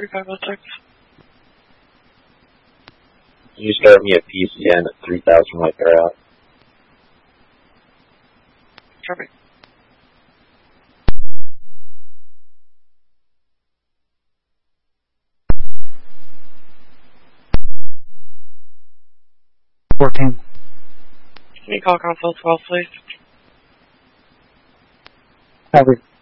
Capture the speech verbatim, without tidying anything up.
forty-five oh six. Can you start me at P C N at three thousand white bear out? Copy. fourteen. Can you call console twelve, please? Copy.